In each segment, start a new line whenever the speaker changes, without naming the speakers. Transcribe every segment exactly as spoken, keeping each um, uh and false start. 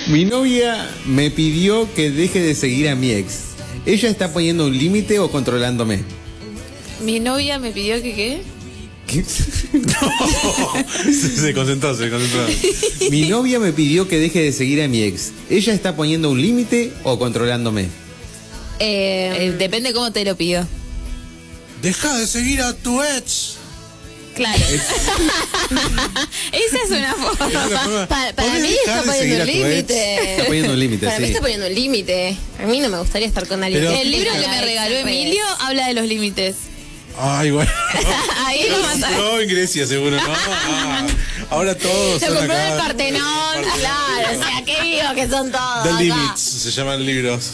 Mi novia me pidió que deje de seguir a mi ex. ¿Ella está poniendo un límite o controlándome?
Mi novia me pidió que qué.
¿Qué?
No, se, se concentró, se concentró.
Mi novia me pidió que deje de seguir a mi ex. ¿Ella está poniendo un límite o controlándome?
Eh, eh, depende cómo te lo pido.
Deja de seguir a tu ex.
Claro. Esa es una forma.
Es una forma.
Pa- para
¿Podés
mí
dejar
está
de
poniendo
seguir
un
a tu ex?
límite.
Está poniendo un límite,
Para mí
sí.
está poniendo un límite. A mí no me gustaría estar con alguien.
Pero-
El libro que
La
me
ex
regaló
en redes.
Emilio habla de los límites.
Ay, bueno.
Ahí lo mata.
No, en Grecia seguro, no. Ah, ahora todos
Se
son
compró
acá.
el Partenón, claro, o sea, qué digo que son todos.
The
acá.
Limits se llaman libros.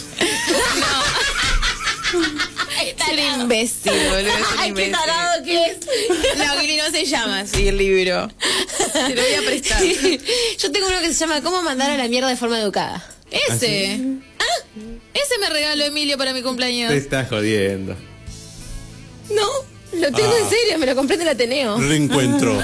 Es un imbécil, boludo. Es un
Ay, qué
imbécil.
tarado que es.
No, que no se llama así el libro. Te lo voy a prestar.
Yo tengo uno que se llama ¿Cómo mandar a la mierda de forma educada?
Ese. Ah, ese me regaló Emilio para mi cumpleaños.
Te estás jodiendo.
No, lo tengo
Ah.
en serio, me lo compré en el Ateneo.
Reencuentro.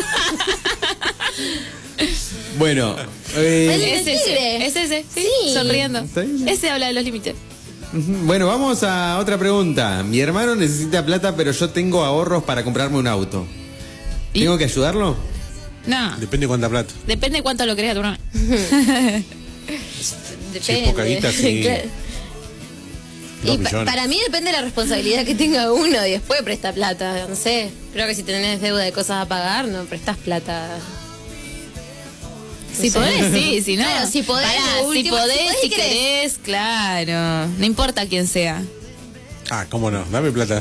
Bueno, eh,
El
Es ese.
tigre.
Es ese, sí,
Sí.
sonriendo.
Está bien.
Ese habla de los límites.
ujú, bueno, vamos a otra pregunta. Mi hermano necesita plata, pero yo tengo ahorros para comprarme un auto.
¿Y?
¿Tengo que ayudarlo?
No,
Depende cuánta plata.
depende de cuánto lo creas tu hermano.
Si es poca guita, sí.
Claro.
Dos
Y pa-
millones.
para mí depende de la responsabilidad que tenga uno y después presta plata, no sé. Creo que si tenés deuda de cosas a pagar, no prestás plata.
Si
sé.
podés, sí, si no.
Claro, si podés,
Pará,
lo
si
último,
podés,
si podés
si
y querés.
querés, claro. No importa quién sea.
Ah, cómo no, dame plata.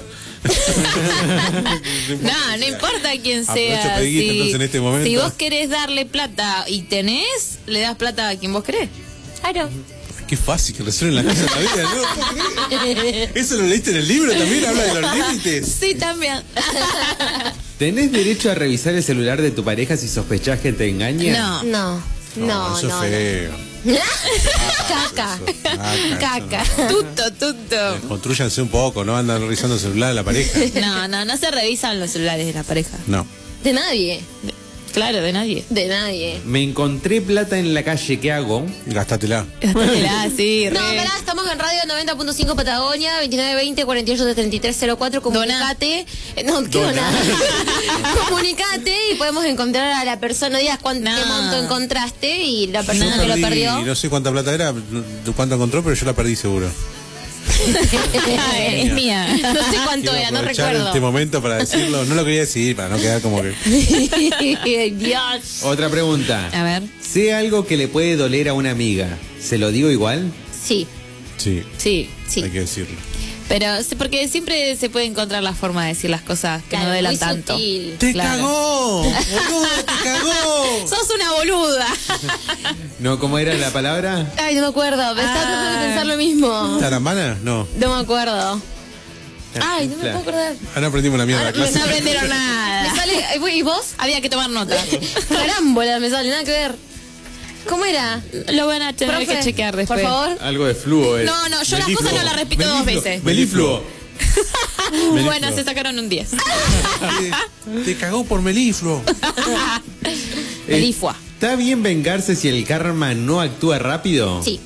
No, no importa quién
Aprovecho
sea.
pediguita,
Si,
entonces, en este momento.
si vos querés darle plata y tenés, le das plata a quien vos querés.
Claro.
Qué fácil que resuelven las cosas en la vida, ¿no? ¿Puedo creer? ¿Eso lo leíste en el libro también? ¿Habla de los límites?
Sí, también.
¿Tenés derecho a revisar el celular de tu pareja si sospechás que te engaña?
No.
No, no,
eso
no.
es feo.
Caca.
Eso, caca,
Caca.
eso no.
Tuto, tuto.
Contrúyanse un poco, no andan revisando el celular de la pareja.
No, no, no se revisan los celulares de la pareja.
No.
De nadie.
Claro, de nadie.
De nadie.
Me encontré plata en la calle, ¿qué hago?
Gastátela.
Gastátela, sí,
No,
re.
pará, estamos en Radio noventa punto cinco Patagonia, veintinueve veinte, cuarenta y ocho treinta y tres cero cuatro. Comunicate. Eh, No, ¿qué
Doná.
doná? Comunicate y podemos encontrar a la persona. No digas cuánto
No.
qué monto encontraste y la persona
Yo
que lo
perdí,
perdió.
no sé cuánta plata era, no- cuánto encontró, pero yo la perdí seguro.
Ah, es mía.
No sé cuánto
Quiero
era, no
aprovechar
recuerdo.
este momento para decirlo. No lo quería decir, para no quedar como que...
Dios.
Otra pregunta.
A ver.
Sé algo que le puede doler a una amiga. ¿Se lo digo igual?
Sí,
Sí,
Sí,
sí.
hay que decirlo.
pero sí, porque siempre se puede encontrar la forma de decir las cosas que
Claro,
no duelan
muy
tanto.
sutil.
¡Te
Claro.
cagó! ¡Boludo, te cagó!
¡Sos una boluda!
¿No? ¿Cómo era la palabra?
Ay, no me acuerdo. Me estaba tratando de
Ah.
pensar lo mismo.
¿Taramana? No.
No me acuerdo. Ay, no me
Claro.
puedo acordar.
Ah, no aprendimos la mierda de
No
clase.
aprendieron nada.
Me sale. ¿Y vos?
Había que tomar nota.
Carámbola, me sale, nada que ver. ¿Cómo era?
Lo van a tener
Profe,
que chequear después.
Por favor.
Algo de fluo es.
No, no, yo las
Melifluo.
cosas no las repito dos
Melifluo.
veces.
Melifluo.
Bueno, se sacaron un diez.
Te, te cagó por melifluo.
Melifua.
¿Está bien vengarse si el karma no actúa rápido?
Sí.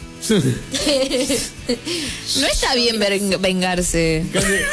No está bien ven- vengarse.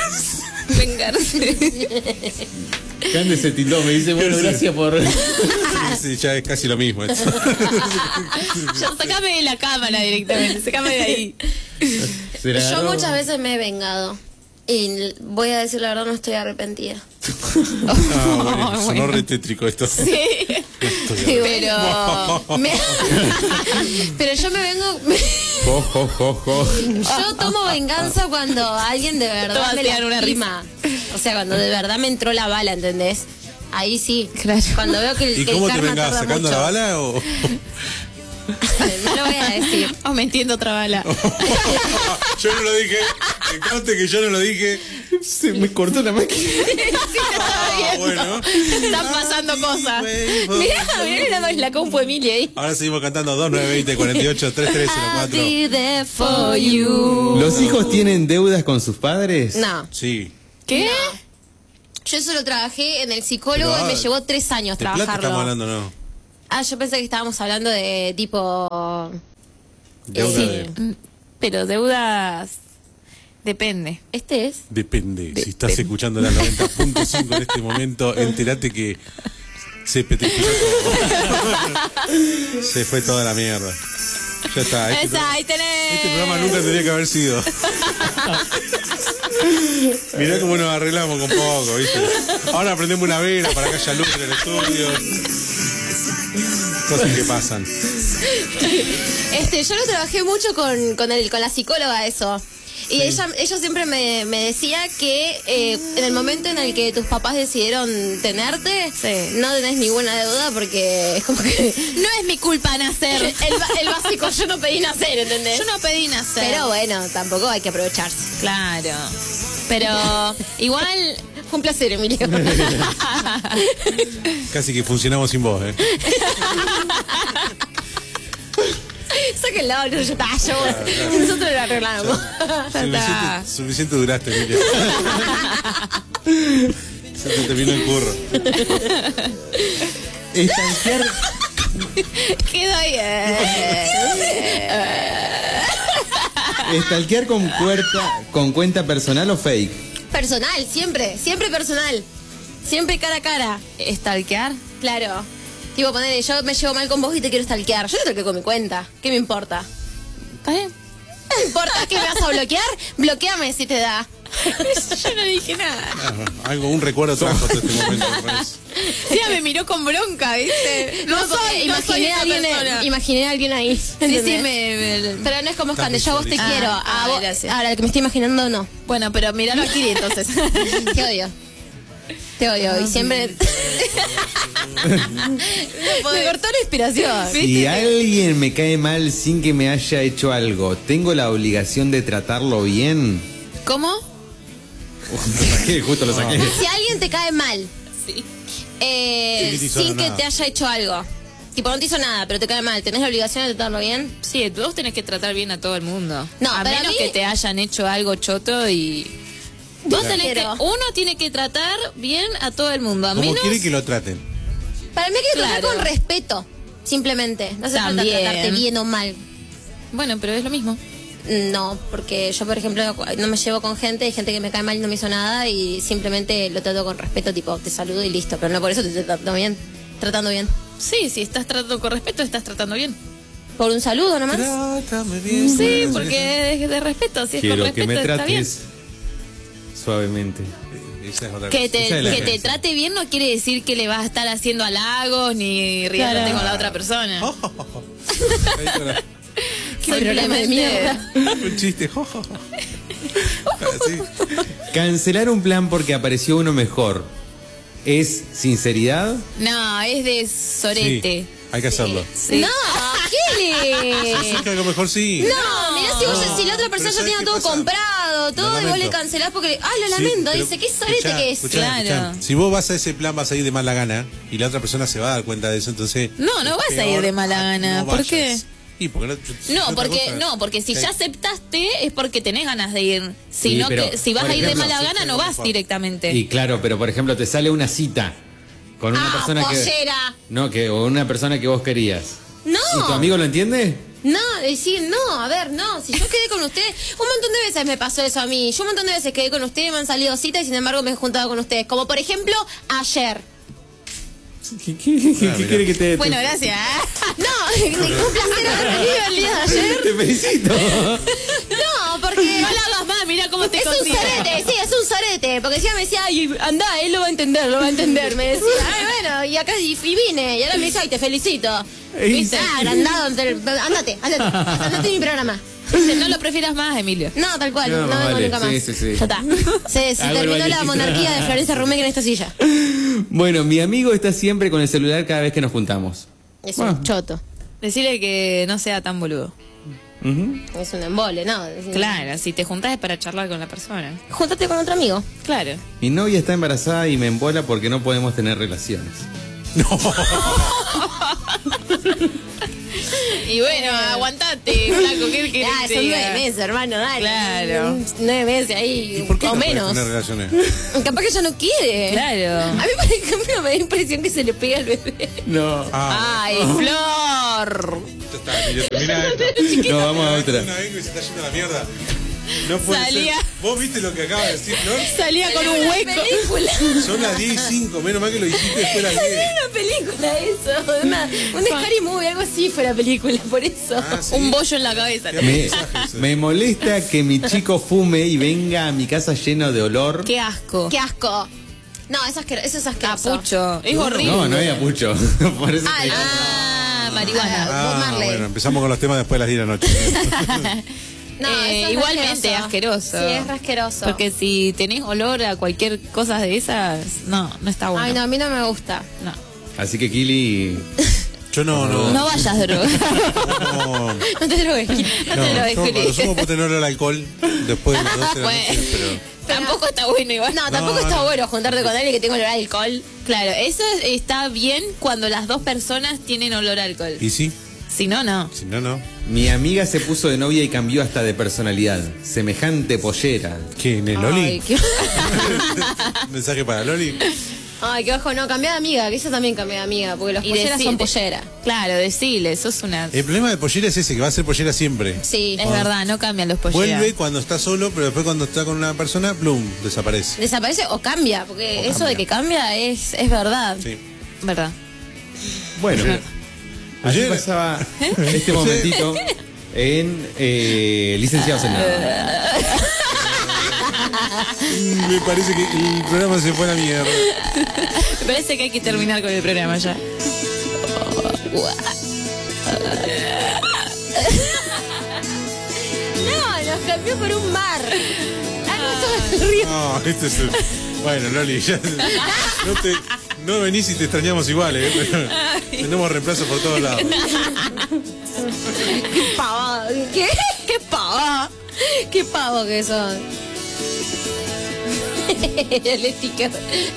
Vengarse.
Cande se tildó, me dice, bueno,
Sí.
gracias por...
Sí, sí, ya es casi lo mismo. esto.
Ya, sacame de la cámara directamente. Sacame de ahí.
Se la
Yo
agarró.
muchas veces me he vengado. Y voy a decir la verdad, no estoy arrepentida.
Ah, bueno, sonó
bueno.
re tétrico esto.
Sí.
Estoy
Pero.
Me- Pero yo me vengo.
Jo, jo, jo, jo.
Yo tomo venganza cuando alguien de verdad
Todas
me
te dan una
lastima. O sea, cuando de verdad me entró la bala, ¿entendés? Ahí sí.
Claro.
Cuando veo que el,
¿Y
que el
cómo te
karma
vengas?
tarda
¿Sacando
mucho.
la bala o...?
No lo voy a decir.
O metiendo otra bala.
Yo no lo dije. Que conste que yo no lo dije.
Se me cortó la máquina.
Ah, bueno.
Están pasando cosas.
Mirá, mirá la, la compu Emilia ahí.
Ahora seguimos cantando dos nueve veinte cuarenta y ocho treinta y tres cero
I'll
cuatro.
be there for you.
¿Los hijos tienen deudas con sus padres?
No.
Sí.
¿Qué?
No. Yo eso lo trabajé en el psicólogo
Pero,
y me
ah,
llevó tres años
¿De plata estamos
trabajarlo.
hablando no?
Ah, yo pensé que estábamos hablando de tipo pero...
Deuda
Sí.
de-
Mm, Pero deudas. Depende.
Este es...
Depende.
De-
Si estás
de-
escuchando la noventa punto cinco en este momento, entérate que se petrificó todo. Se fue toda la mierda. Ya está. Este,
Esa, ahí tenés.
este programa nunca tendría que haber sido. Mirá cómo nos arreglamos con poco, ¿viste? Ahora prendemos una vela para que haya luz en el estudio. Cosas que pasan.
Este, yo lo trabajé mucho con, con, el, con la psicóloga eso. Y ella, ella siempre me, me decía que eh, en el momento en el que tus papás decidieron tenerte,
Sí.
no tenés ninguna deuda porque es como que...
No es mi culpa nacer.
El, ba- el básico yo no pedí nacer, ¿entendés?
Yo no pedí nacer.
Pero bueno, tampoco hay que aprovecharse.
Claro. Pero igual.
Fue un placer, Emilio.
Casi que funcionamos sin vos, ¿eh?
Sáquenlo, no, ya está, yo. Nosotros lo arreglamos.
Suficiente, suficiente duraste, Emilia. Se te terminó el curro.
Estanquear,
Quedó bien.
¿Estalquear con, cuerta, con cuenta personal o fake?
Personal, siempre, siempre personal. Siempre cara a cara.
¿Stalkear?
Claro. Tipo, poner, yo me llevo mal con vos y te quiero stalkear. Yo te stalkeo con mi cuenta. ¿Qué me importa?
¿Está bien?
¿No me importa que me vas a bloquear? Bloqueame si te da.
Yo no dije nada.
Ah, algo, un recuerdo trajo hasta este momento, me parece.
Tía me miró con bronca, ¿viste? No,
porque
soy, no soy
imaginé,
esa
a alguien,
persona.
imaginé a alguien ahí.
Sí,
¿entendés?
sí, me, me-
Pero no es como
Estás
Scande, yo a vos te
visualizando.
quiero.
Ah,
a vos,
gracias.
ahora, el que me estoy imaginando, no.
Bueno, pero míralo aquí entonces.
Te odio. Te odio. Y siempre. Me cortó la inspiración.
Si alguien me cae mal sin que me haya hecho algo, ¿tengo la obligación de tratarlo bien?
¿Cómo?
Lo saqué, justo lo saqué.
Si alguien te cae mal,
Sí.
eh,
Sí, no te hizo
sin que
nada.
te haya hecho algo. Tipo, no te hizo nada, pero te cae mal. ¿Tenés la obligación de tratarlo bien?
Sí, vos tenés que tratar bien a todo el mundo.
No,
a
pero a
menos
mí-
que te hayan hecho algo choto y. Vos tenés que.
Pero-
Uno tiene que tratar bien a todo el mundo. A
¿Cómo
menos.
quiere que lo traten?
Para mí hay que tratar
Claro.
con respeto. Simplemente. No hace falta
También.
tratarte bien o mal.
Bueno, pero es lo mismo.
No, porque yo, por ejemplo, no me llevo con gente, hay gente que me cae mal y no me hizo nada y simplemente lo trato con respeto, tipo, te saludo y listo. Pero no por eso te estoy tratando bien. Tratando bien.
Sí, si estás tratando con respeto, estás tratando bien.
Por un saludo nomás.
Trátame bien.
Sí, porque es de respeto. Si es con
Quiero
respeto,
que me
está bien.
trates suavemente.
Esa es otra
Que
cosa.
te,
Esa es la
que te
diferencia.
trate bien no quiere decir que le vas a estar haciendo halagos ni riéndote
Claro.
con la otra persona.
Ahí está.
Qué problema de mierda.
Un chiste. Así.
Cancelar un plan porque apareció uno mejor. ¿Es sinceridad?
No, es de sorete.
Sí, hay que hacerlo.
Sí.
No, Kelly.
Sí, que a lo mejor sí.
No, mirá si, vos,
No,
si la otra
pero
persona ya
¿sabes
tenía
qué
todo
pasa?
comprado, todo, y vos
lamento.
le cancelás porque, ah, lo
Sí,
lamento,
pero-
dice, qué sorete
escuchá,
que es.
escuchá,
Claro.
escuchá. Si vos vas a ese plan, vas a ir de mala gana y la otra persona se va a dar cuenta de eso, entonces.
No, no vas a ir de mala gana.
no
¿Por
vayas.
qué?
Y porque no,
No,
otra
porque
cosa-
no, porque si
Ok.
ya aceptaste es porque tenés ganas de ir. Si
Sí,
no
pero,
que si vas
por
a ir de
ejemplo,
mala
sí,
gana
sí,
no
no
vas
importa.
directamente.
Y claro, pero por ejemplo, te sale una cita con una
Ah,
persona que.
pollera.
No, que o una persona que vos querías.
No.
¿Y tu amigo lo entiende?
No, decir, no, a ver, no, si yo quedé con ustedes, un montón de veces me pasó eso a mí, yo un montón de veces quedé con ustedes, me han salido citas y sin embargo me he juntado con ustedes, como por ejemplo ayer.
¿Qué, qué- qué-
Ah,
qué
mirá.
quiere que te,
Bueno,
te-
gracias.
No, un placer haber venido el día de ayer.
te felicito?
No, porque...
No la hagas más, mira cómo te
Es un
consigo.
zarete, sí, es un zarete. Porque encima me decía, ay, anda, él lo va a entender, lo va a entender. Me decía, ay, bueno, y acá y, y vine. Y ahora me dice, ay, te felicito. ¿Viste? Ah, agrandado. ante el- Andate, andate, andate de mi programa.
Dice, no lo prefieras más, Emilio.
No, tal cual,
No,
no,
más
vengo
vale,
nunca más.
sí, sí, sí.
Ya está. Se, se
Hago el
terminó la
bailecito.
monarquía de Florencia Rumec en esta silla.
Bueno, mi amigo está siempre con el celular cada vez que nos juntamos.
Es
Bueno.
un choto.
Decirle que no sea tan boludo.
Ujú.
Es un embole, ¿no? Es-
Claro, si te juntás es para charlar con la persona.
Júntate con otro amigo.
Claro.
Mi novia está embarazada y me embola porque no podemos tener relaciones.
Y bueno, aguantate, flaco, ¿qué querés
Ya,
que
son
diga?
nueve meses, hermano, dale.
Claro.
Nueve meses
¿Y
ahí,
por qué
o
no podés
menos.
tener relaciones?
Capaz que ella no quiere.
Claro.
A mí, por ejemplo, me da impresión que se le pega al bebé.
No.
Ah,
Ay, Flor.
ya está, Emilio, terminó terminá esto.
No, vamos a otra.
Una vengo y se está yendo a la mierda. No puede
Salía.
ser. ¿Vos viste lo que acaba de decir, Flor?
Salía con un hueco.
Película.
Son las diez y cinco, menos mal que lo dijiste después de las diez.
Una película eso, una, un Scary Movie, algo así fue la película, por eso.
Ah, sí.
Un bollo en la cabeza.
Me, me molesta que mi chico fume y venga a mi casa lleno de olor.
Qué asco.
Qué asco. No, eso es, asquero- eso es asqueroso.
Capucho. Es horrible.
No, no hay apucho. Por eso
Ah,
te digo.
Ah, marihuana.
Bob
Ah,
Marley.
bueno, empezamos con los temas después de las diez de la noche.
No,
Eh,
eso es
igualmente asqueroso.
Sí, es asqueroso.
Porque si tenés olor a cualquier cosa de esas, no, no está bueno.
Ay, no, a mí no me gusta.
No.
Así que Kili.
Yo no, no.
No vayas droga.
No,
No te drogues.
No
no,
te lo
yo
descubrí.
cuando sumo puedo tener el alcohol después de las doce de la
Bueno.
noche, pero...
Tampoco está bueno igual.
No, tampoco
No,
está
no.
bueno juntarte con alguien que tenga olor a alcohol.
Claro, eso está bien cuando las dos personas tienen olor a alcohol.
¿Y sí?
Si no, no.
Si no, no.
Mi amiga se puso de novia y cambió hasta de personalidad. Semejante pollera.
¿Qué? ¿En el Loli?
Ay, qué...
¿Mensaje para Loli?
Ay, qué bajo, no, cambiá de amiga, que eso también cambié de amiga, porque los
Y
polleras
deci-
son polleras.
Claro, decile, sos una...
El problema de pollera es ese, que va a ser pollera siempre.
Sí.
Es verdad, no cambian los polleras.
Vuelve cuando está solo, pero después cuando está con una persona, plum, desaparece.
Desaparece o cambia, porque
O
eso
cambia.
de que cambia es, es verdad.
Sí.
¿Verdad?
Bueno, ayer
Ayer-
pasaba este momentito en eh, Licenciados en Nada.
Me parece que el programa se fue a la mierda.
Me parece que hay que terminar con el programa ya.
No, nos cambió por un mar. Ah, no, todo el río.
No, este es el... Bueno, Loli, ya... No, te... no venís y te extrañamos igual, ¿eh? Pero tenemos reemplazo por todos lados.
Qué pavo. ¿Qué? Qué pavo. Qué pavo que son. El sticker.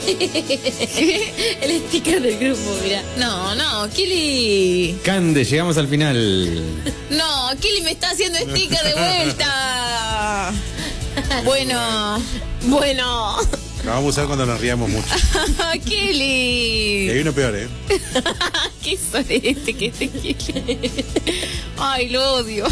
El sticker del grupo, mira.
No, no, Kili.
Cande, llegamos al final.
No, Kili me está haciendo sticker de vuelta. Bueno, bueno.
Lo vamos a usar cuando nos riamos mucho. Y
Kili.
hay uno peor, ¿eh?
¿Qué sorete que este Kili? Ay, lo odio.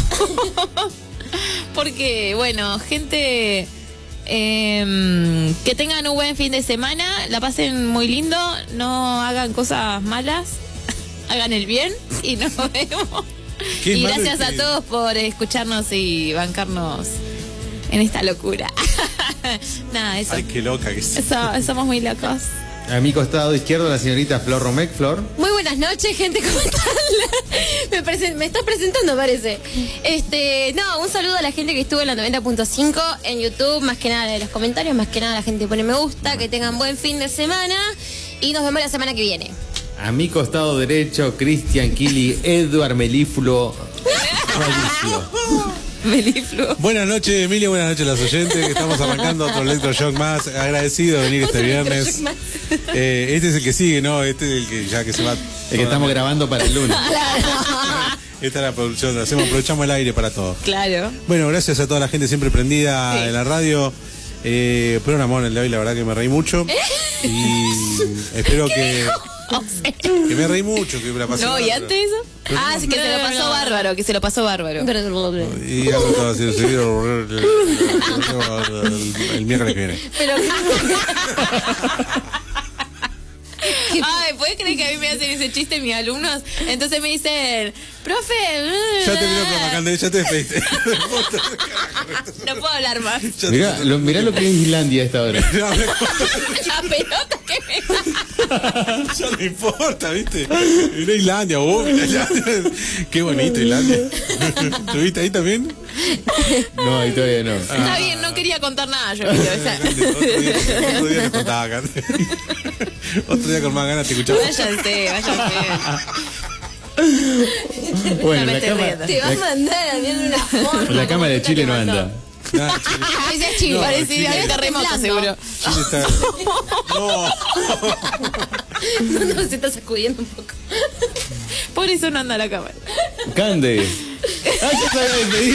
Porque, bueno, gente, eh, que tengan un buen fin de semana, la pasen muy lindo, no hagan cosas malas, hagan el bien y nos vemos.
Qué
Y
malo
gracias
que-
a todos por escucharnos y bancarnos en esta locura. Nada, eso,
Ay, qué loca que es.
eso- somos muy locos.
A mi costado izquierdo la señorita Flor Romec. Flor.
Muy buenas noches, gente, ¿cómo están? Me, presen- me estás presentando, parece. Este, no, un saludo a la gente que estuvo en la noventa punto cinco en YouTube, más que nada de los comentarios, más que nada la gente que pone me gusta, que tengan buen fin de semana y nos vemos la semana que viene.
A mi costado derecho, Cristian Kili, Eduard Melífluo. Radicio.
Melifluo.
Buenas noches, Emilia, buenas noches a los oyentes, que estamos arrancando otro Electroshock más. Agradecido de venir este viernes. Eh, este es el que sigue, ¿no? Este es el que ya que se va.
El que estamos grabando para el lunes.
Esta es la producción, hacemos, aprovechamos el aire para todo.
Claro.
Bueno, gracias a toda la gente siempre prendida
Sí.
en la radio. Eh, pero un amor el de hoy, la verdad que me reí mucho. Y espero que, que me reí mucho, que la pasé
No, ¿y
bárbaro.
antes de eso? Ah, sí, que se lo pasó bárbaro, que se lo pasó bárbaro.
Y algo estaba haciendo seguido el, el, el miércoles que viene.
Pero
Ay, ¿puedes creer que a mí me hacen ese chiste mis alumnos? Entonces me dicen, profe,
Ya terminó el programa, Cande, ya te despediste.
no puedo hablar más.
Ya te-
Mirá lo, mirá lo que es Islandia a esta hora.
La pelota que me da.
Ya no importa, ¿viste? Mira Islandia, vos, mira Islandia. Qué bonito Islandia. ¿Estuviste ahí también?
No, ahí todavía no.
Está bien, no quería contar nada yo. Pero, o sea,
Cande, otro día, otro día te contaba, Cande. Otro día con más ganas te escuchaba.
váyanse, váyanse.
Bueno,
me
la
estoy
cama,
riendo.
te va a mandar a ver una forma.
la cama de Chile no anda.
Nah, Chile,
Ese es Chile.
No,
Parecía
Chile.
un terremoto seguro.
Chile está. No.
No, no, se está sacudiendo un poco.
Por eso no anda la cámara.
Cande. Ah, ya se había despedido.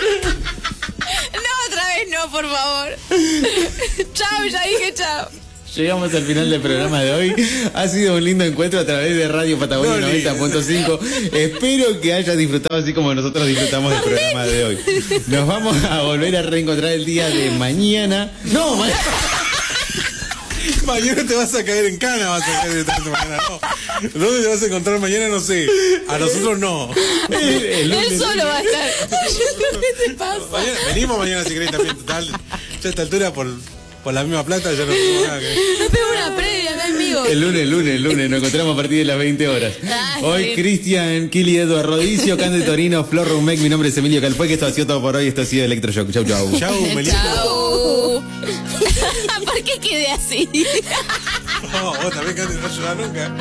No, otra vez no, por favor. Chao, ya dije chao.
Llegamos al final del programa de hoy. Ha sido un lindo encuentro a través de Radio Patagonia
No,
noventa punto cinco. Espero que hayas disfrutado así como nosotros disfrutamos del programa de hoy. Nos vamos a volver a reencontrar el día de mañana. No, ma-
Mañana te vas a caer en cana, vas a caer de tanto mañana, no. ¿Dónde te vas a encontrar mañana? No sé. A nosotros no.
el- el lunes-
Él solo va a estar. ¿Qué te pasa?
Mañana- venimos mañana si querés también, total. Ya a esta altura por, por la misma plata ya no tengo nada que.
Me pego una previa acá en vivo.
El lunes, el lunes, el lunes, nos encontramos a partir de las veinte horas.
Ah, está
Hoy
bien.
Cristian, Kili, Eduardo Rodicio, Cande Torino, Flor Rumec, mi nombre es Emilio Calfue, que esto ha sido todo por hoy, esto ha sido Electroshock. Chau, chau.
Chau, Melito.
Chau. ¿Por qué quedé así?
No, vos también que no ayudás nunca.